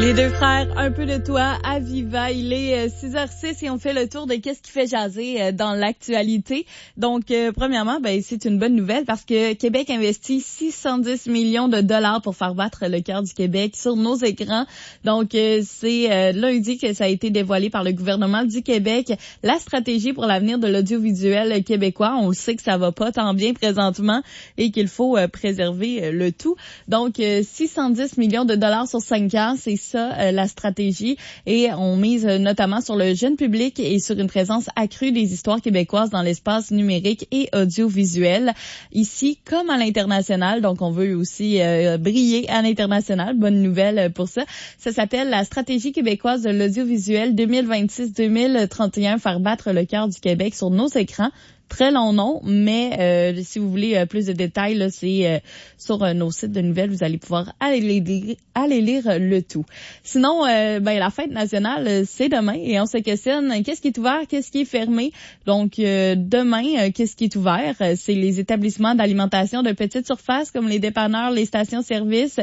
Les deux frères, un peu de toi, à Viva. Il est 6h06 et on fait le tour de qu'est-ce qui fait jaser dans l'actualité. Donc, premièrement, c'est une bonne nouvelle parce que Québec investit 610 millions de dollars pour faire battre le cœur du Québec sur nos écrans. Donc, c'est lundi que ça a été dévoilé par le gouvernement du Québec. La stratégie pour l'avenir de l'audiovisuel québécois. On le sait que ça va pas tant bien présentement et qu'il faut préserver le tout. Donc, 610 millions de dollars sur 5 ans, c'est ça la stratégie, et on mise notamment sur le jeune public et sur une présence accrue des histoires québécoises dans l'espace numérique et audiovisuel, ici comme à l'international. Donc on veut aussi briller à l'international, bonne nouvelle pour ça. Ça s'appelle la stratégie québécoise de l'audiovisuel 2026-2031, faire battre le cœur du Québec sur nos écrans. Très long nom, mais si vous voulez plus de détails, là, c'est sur nos sites de nouvelles, vous allez pouvoir aller lire le tout. Sinon, la fête nationale, c'est demain et on se questionne qu'est-ce qui est ouvert, qu'est-ce qui est fermé. Donc demain, qu'est-ce qui est ouvert? C'est les établissements d'alimentation de petite surface comme les dépanneurs, les stations-service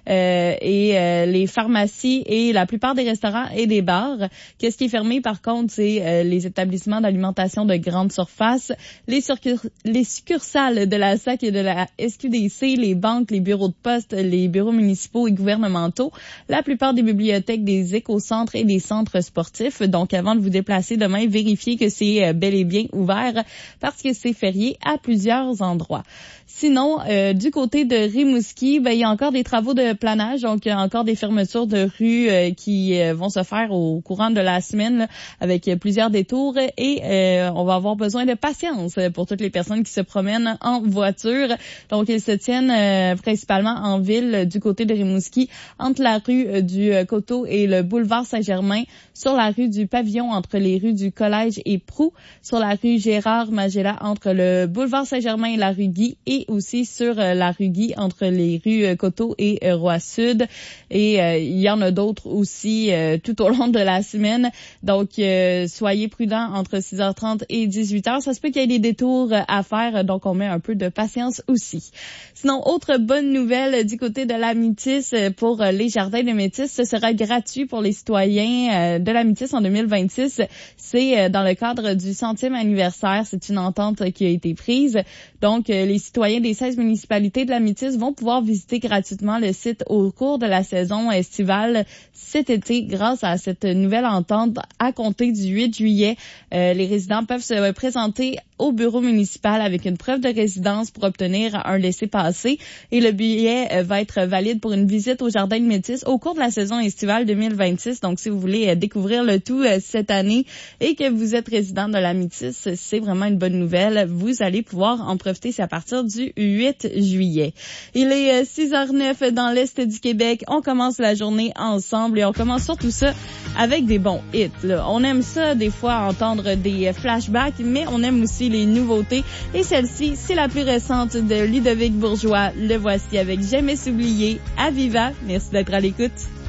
et les pharmacies et la plupart des restaurants et des bars. Qu'est-ce qui est fermé, par contre, c'est les établissements d'alimentation de grande surface, les succursales de la SAC et de la SQDC, les banques, les bureaux de poste, les bureaux municipaux et gouvernementaux, la plupart des bibliothèques, des écocentres et des centres sportifs. Donc, avant de vous déplacer demain, vérifiez que c'est bel et bien ouvert parce que c'est férié à plusieurs endroits. Sinon, du côté de Rimouski, il y a encore des travaux de planage, donc il y a encore des fermetures de rues qui vont se faire au courant de la semaine là, avec plusieurs détours et on va avoir besoin de patience pour toutes les personnes qui se promènent en voiture. Donc, ils se tiennent principalement en ville du côté de Rimouski, entre la rue du Coteau et le boulevard Saint-Germain, sur la rue du Pavillon entre les rues du Collège et Proulx, sur la rue Gérard-Magella entre le boulevard Saint-Germain et la rue Guy, et aussi sur la rue Guy entre les rues Coteau et Roi-Sud. Et il y en a d'autres aussi tout au long de la semaine. Donc, soyez prudents entre 6h30 et 18h. Ça se peut qu'il y ait des détours à faire, donc on met un peu de patience aussi. Sinon, autre bonne nouvelle du côté de la Métis pour les jardins de Métis, ce sera gratuit pour les citoyens de la Métis en 2026. C'est dans le cadre du 100e anniversaire. C'est une entente qui a été prise. Donc, les citoyens des 16 municipalités de la Métis vont pouvoir visiter gratuitement le site au cours de la saison estivale cet été grâce à cette nouvelle entente. À compter du 8 juillet, les résidents peuvent se présenter au bureau municipal avec une preuve de résidence pour obtenir un laissez-passer et le billet va être valide pour une visite au jardin de Métis au cours de la saison estivale 2026. Donc, si vous voulez découvrir le tout cette année et que vous êtes résident de la Métis, c'est vraiment une bonne nouvelle. Vous allez pouvoir en profiter, c'est à partir du 8 juillet. Il est 6h09 dans l'Est du Québec. On commence la journée ensemble et on commence surtout ça avec des bons hits. Là. On aime ça, des fois, entendre des flashbacks, mais on aime aussi les nouveautés. Et celle-ci, c'est la plus récente de Ludovic Bourgeois. Le voici avec Jamais s'oublier à Viva. Merci d'être à l'écoute.